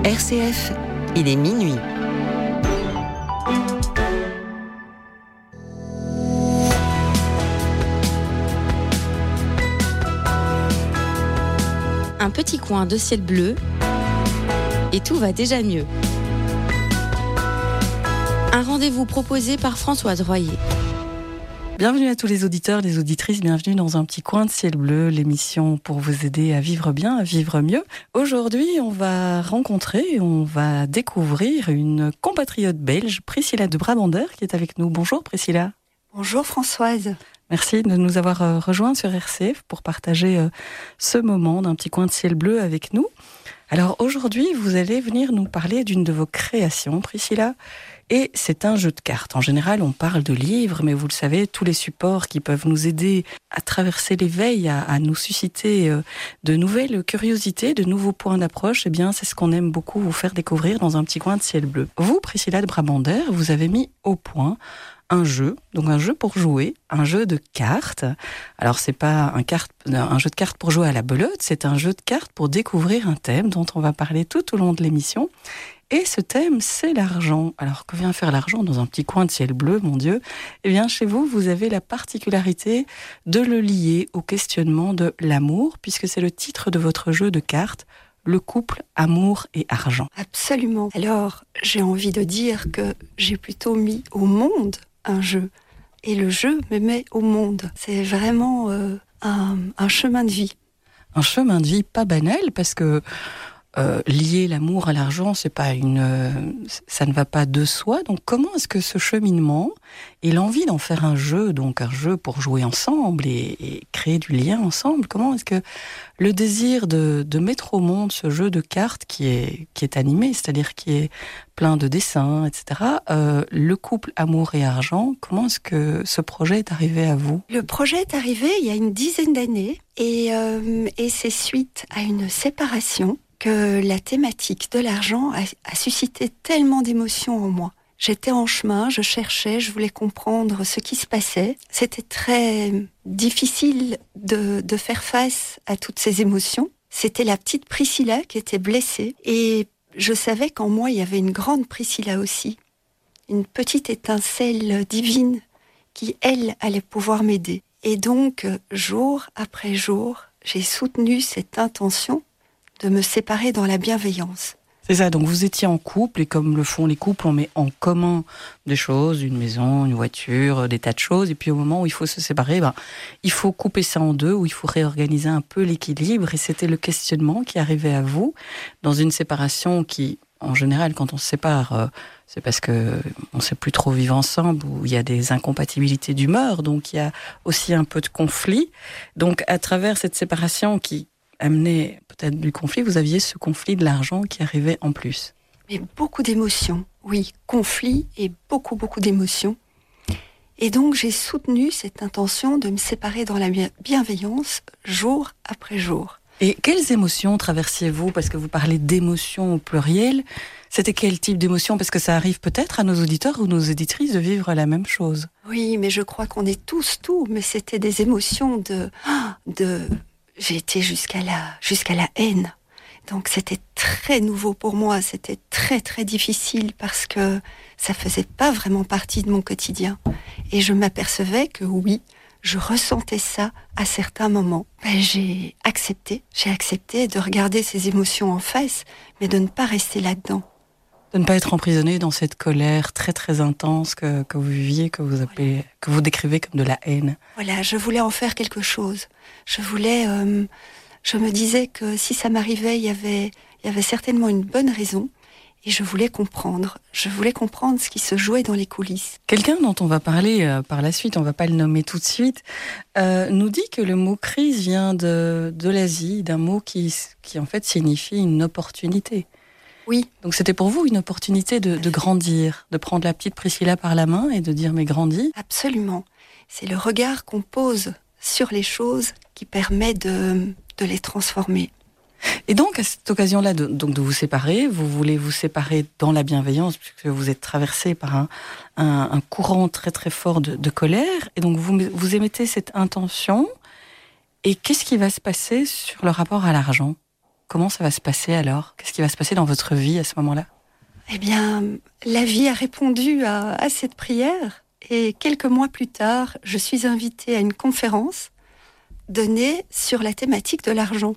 RCF, il est minuit. Un petit coin de ciel bleu et tout va déjà mieux. Un rendez-vous proposé par Françoise Royer. Bienvenue à tous les auditeurs, les auditrices, bienvenue dans un petit coin de ciel bleu, l'émission pour vous aider à vivre bien, à vivre mieux. Aujourd'hui, on va rencontrer, on va découvrir une compatriote belge, Priscilla de Brabander, qui est avec nous. Bonjour Priscilla. Bonjour Françoise. Merci de nous avoir rejoints sur RCF pour partager ce moment d'un petit coin de ciel bleu avec nous. Alors aujourd'hui, vous allez venir nous parler d'une de vos créations, Priscilla. Et c'est un jeu de cartes. En général, on parle de livres, mais vous le savez, tous les supports qui peuvent nous aider à traverser l'éveil, à nous susciter de nouvelles curiosités, de nouveaux points d'approche, eh bien, c'est ce qu'on aime beaucoup vous faire découvrir dans un petit coin de ciel bleu. Vous, Priscilla de Brabander, vous avez mis au point un jeu, donc un jeu pour jouer, un jeu de cartes. Alors, c'est pas un jeu de cartes pour jouer à la belote, c'est un jeu de cartes pour découvrir un thème dont on va parler tout au long de l'émission. Et ce thème, c'est l'argent. Alors, que vient faire l'argent dans un petit coin de ciel bleu, mon Dieu ? Eh bien, chez vous, vous avez la particularité de le lier au questionnement de l'amour, puisque c'est le titre de votre jeu de cartes, le couple, amour et argent. Absolument. Alors, j'ai envie de dire que j'ai plutôt mis au monde un jeu. Et le jeu me met au monde. C'est vraiment un chemin de vie. Un chemin de vie pas banal, parce que lier l'amour à l'argent, ça ne va pas de soi. Donc, comment est-ce que ce cheminement et l'envie d'en faire un jeu, donc un jeu pour jouer ensemble et créer du lien ensemble, comment est-ce que le désir de mettre au monde ce jeu de cartes qui est animé, c'est-à-dire qui est plein de dessins, etc., le couple amour et argent, comment est-ce que ce projet est arrivé à vous ? Le projet est arrivé il y a une dizaine d'années et c'est suite à une séparation que la thématique de l'argent a suscité tellement d'émotions en moi. J'étais en chemin, je cherchais, je voulais comprendre ce qui se passait. C'était très difficile de faire face à toutes ces émotions. C'était la petite Priscilla qui était blessée et je savais qu'en moi il y avait une grande Priscilla aussi. Une petite étincelle divine qui, elle, allait pouvoir m'aider. Et donc, jour après jour, j'ai soutenu cette intention de me séparer dans la bienveillance. C'est ça, donc vous étiez en couple, et comme le font les couples, on met en commun des choses, une maison, une voiture, des tas de choses, et puis au moment où il faut se séparer, il faut couper ça en deux, où il faut réorganiser un peu l'équilibre, et c'était le questionnement qui arrivait à vous, dans une séparation qui, en général, quand on se sépare, c'est parce qu'on ne sait plus trop vivre ensemble, où il y a des incompatibilités d'humeur, donc il y a aussi un peu de conflit. Donc à travers cette séparation qui amenait peut-être du conflit, vous aviez ce conflit de l'argent qui arrivait en plus. Mais beaucoup d'émotions, oui, conflit et beaucoup d'émotions. Et donc j'ai soutenu cette intention de me séparer dans la bienveillance jour après jour. Et quelles émotions traversiez-vous ? Parce que vous parlez d'émotions au pluriel. C'était quel type d'émotion ? Parce que ça arrive peut-être à nos auditeurs ou nos auditrices de vivre la même chose. Oui, mais je crois qu'on est tous tout, mais c'était des émotions de j'ai été jusqu'à la haine. Donc c'était très nouveau pour moi, c'était très très difficile parce que ça faisait pas vraiment partie de mon quotidien. Et je m'apercevais que oui, je ressentais ça à certains moments. J'ai accepté de regarder ces émotions en face, mais de ne pas rester là-dedans. De ne pas être emprisonné dans cette colère très très intense que vous viviez, que vous décrivez comme de la haine. Voilà, je voulais en faire quelque chose. Je me disais que si ça m'arrivait, il y avait certainement une bonne raison. Et je voulais comprendre ce qui se jouait dans les coulisses. Quelqu'un dont on va parler par la suite, on va pas le nommer tout de suite, nous dit que le mot crise vient de l'Asie, d'un mot qui en fait signifie une opportunité. Oui. Donc c'était pour vous une opportunité de grandir, de prendre la petite Priscilla par la main et de dire mais grandis. Absolument. C'est le regard qu'on pose sur les choses qui permet de les transformer. Et donc, à cette occasion-là de vous séparer, vous voulez vous séparer dans la bienveillance, puisque vous êtes traversé par un courant très très fort de colère, et donc vous émettez cette intention, et qu'est-ce qui va se passer sur le rapport à l'argent ? comment ça va se passer alors ? Qu'est-ce qui va se passer dans votre vie à ce moment-là ? Eh bien, la vie a répondu à cette prière. Et quelques mois plus tard, je suis invitée à une conférence donnée sur la thématique de l'argent.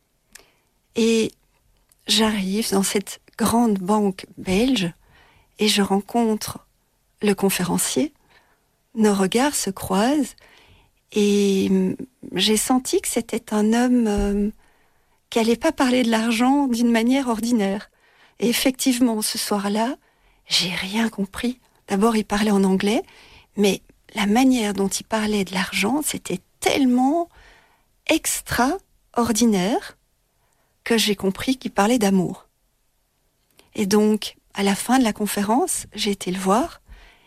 Et j'arrive dans cette grande banque belge et je rencontre le conférencier. Nos regards se croisent et j'ai senti que c'était un homme qui n'allait pas parler de l'argent d'une manière ordinaire. Et effectivement, ce soir-là, j'ai rien compris. D'abord, il parlait en anglais, mais la manière dont il parlait de l'argent, c'était tellement extraordinaire que j'ai compris qu'il parlait d'amour. Et donc, à la fin de la conférence, j'ai été le voir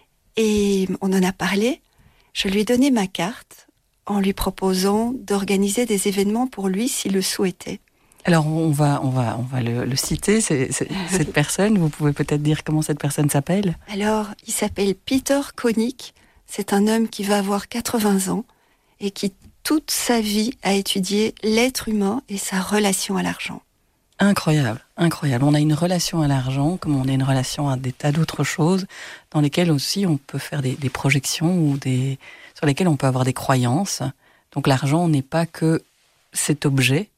et on en a parlé. Je lui ai donné ma carte en lui proposant d'organiser des événements pour lui s'il le souhaitait. Alors, on va le citer, cette personne. Vous pouvez peut-être dire comment cette personne s'appelle ? Alors, il s'appelle Peter Koenig. C'est un homme qui va avoir 80 ans et qui, toute sa vie, a étudié l'être humain et sa relation à l'argent. Incroyable, incroyable. On a une relation à l'argent, comme on a une relation à des tas d'autres choses, dans lesquelles aussi on peut faire des projections ou sur lesquelles on peut avoir des croyances. Donc l'argent n'est pas que cet objet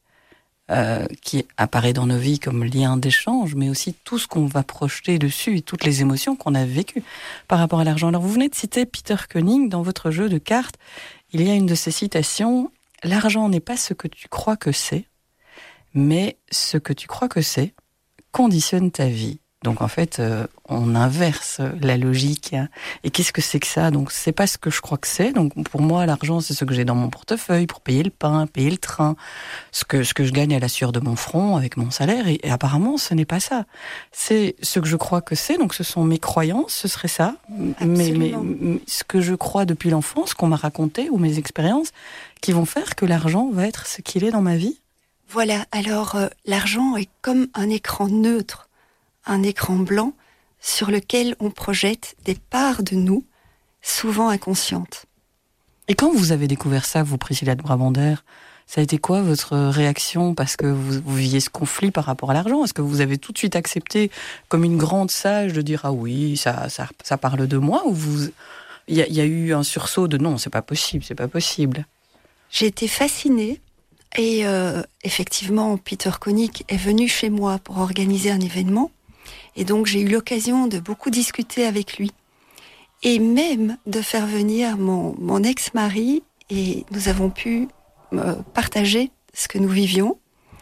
qui apparaît dans nos vies comme lien d'échange, mais aussi tout ce qu'on va projeter dessus et toutes les émotions qu'on a vécues par rapport à l'argent. Alors vous venez de citer Peter Koenig dans votre jeu de cartes. Il y a une de ces citations, « L'argent n'est pas ce que tu crois que c'est, mais ce que tu crois que c'est conditionne ta vie. » Donc en fait, on inverse la logique. Et qu'est-ce que c'est que ça ? Donc c'est pas ce que je crois que c'est. Donc pour moi, l'argent, c'est ce que j'ai dans mon portefeuille pour payer le pain, payer le train, ce que je gagne à la sueur de mon front avec mon salaire. Et apparemment, ce n'est pas ça. C'est ce que je crois que c'est. Donc ce sont mes croyances, ce serait ça. Mais ce que je crois depuis l'enfance, qu'on m'a raconté, ou mes expériences, qui vont faire que l'argent va être ce qu'il est dans ma vie. Voilà. Alors l'argent est comme un écran neutre. Un écran blanc sur lequel on projette des parts de nous, souvent inconscientes. Et quand vous avez découvert ça, vous, Priscilla de Brabander, ça a été quoi votre réaction ? Parce que vous viviez ce conflit par rapport à l'argent. Est-ce que vous avez tout de suite accepté comme une grande sage de dire « Ah oui, ça parle de moi » ou il y a eu un sursaut de « Non, c'est pas possible, c'est pas possible ». J'ai été fascinée et effectivement, Peter Koenig est venu chez moi pour organiser un événement. Et donc, j'ai eu l'occasion de beaucoup discuter avec lui. Et même de faire venir mon ex-mari. Et nous avons pu partager ce que nous vivions.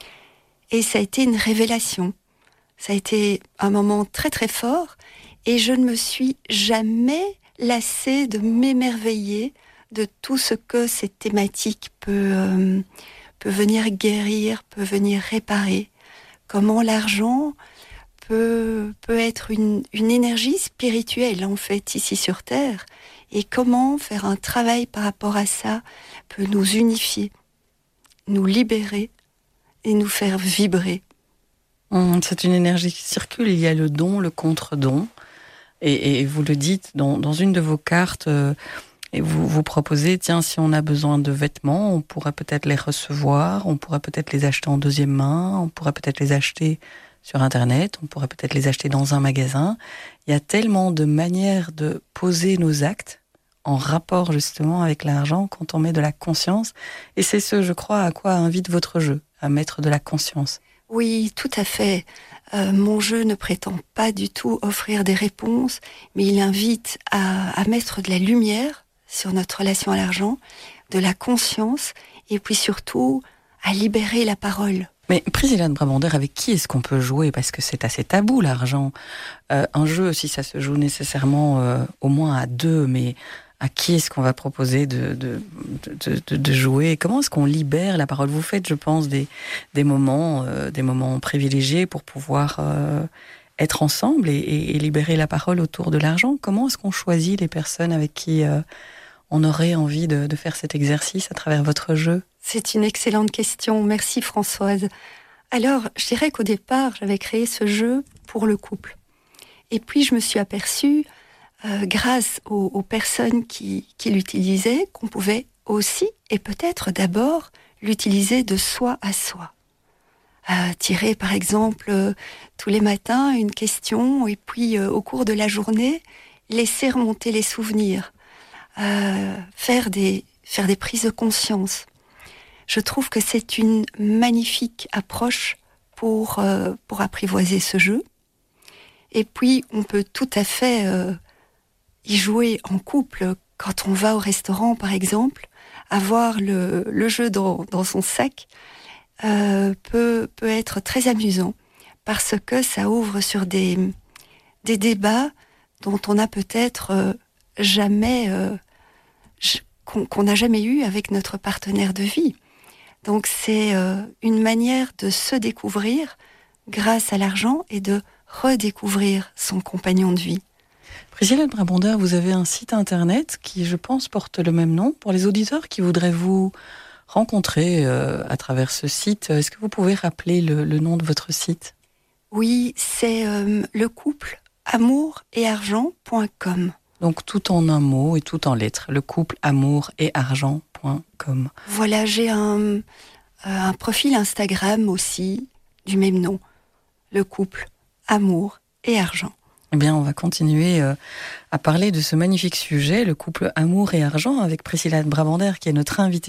Et ça a été une révélation. Ça a été un moment très très fort. Et je ne me suis jamais lassée de m'émerveiller de tout ce que cette thématique peut venir guérir, peut venir réparer. Comment l'argent peut être une énergie spirituelle, en fait, ici sur Terre. Et comment faire un travail par rapport à ça peut nous unifier, nous libérer et nous faire vibrer. C'est une énergie qui circule. Il y a le don, le contre-don. Et vous le dites dans une de vos cartes, et vous proposez, tiens, si on a besoin de vêtements, on pourrait peut-être les recevoir, on pourrait peut-être les acheter en deuxième main, on pourrait peut-être les acheter sur Internet, on pourrait peut-être les acheter dans un magasin. Il y a tellement de manières de poser nos actes en rapport justement avec l'argent quand on met de la conscience. Et c'est ce, je crois, à quoi invite votre jeu, à mettre de la conscience. Oui, tout à fait. Mon jeu ne prétend pas du tout offrir des réponses, mais il invite à mettre de la lumière sur notre relation à l'argent, de la conscience, et puis surtout à libérer la parole. Mais Priscilla de Brabander, avec qui est-ce qu'on peut jouer ? Parce que c'est assez tabou, l'argent. Un jeu, si ça se joue nécessairement au moins à deux, mais à qui est-ce qu'on va proposer de jouer ? Comment est-ce qu'on libère la parole ? Vous faites, je pense, des moments privilégiés pour pouvoir être ensemble et libérer la parole autour de l'argent. Comment est-ce qu'on choisit les personnes avec qui on aurait envie de faire cet exercice à travers votre jeu ? C'est une excellente question. Merci Françoise. Alors, je dirais qu'au départ, j'avais créé ce jeu pour le couple. Et puis, je me suis aperçue, grâce aux personnes qui l'utilisaient, qu'on pouvait aussi, et peut-être d'abord, l'utiliser de soi à soi. tirer par exemple tous les matins une question et puis au cours de la journée laisser remonter les souvenirs, faire des prises de conscience. Je trouve que c'est une magnifique approche pour apprivoiser ce jeu. Et puis on peut tout à fait y jouer en couple quand on va au restaurant par exemple. Avoir le jeu dans son sac peut être très amusant parce que ça ouvre sur des débats dont on a peut-être jamais qu'on n'a jamais eu avec notre partenaire de vie. Donc c'est une manière de se découvrir grâce à l'argent et de redécouvrir son compagnon de vie. Priscilla de Brabander, vous avez un site internet qui, je pense, porte le même nom. Pour les auditeurs qui voudraient vous rencontrer à travers ce site, est-ce que vous pouvez rappeler le nom de votre site ? Oui, c'est le couple amour et argent.com. Donc tout en un mot et tout en lettres, le couple amour et argent.com. Voilà, j'ai un profil Instagram aussi du même nom, le couple amour et argent. Eh bien, on va continuer à parler de ce magnifique sujet, le couple amour et argent, avec Priscilla de Brabander, qui est notre invitée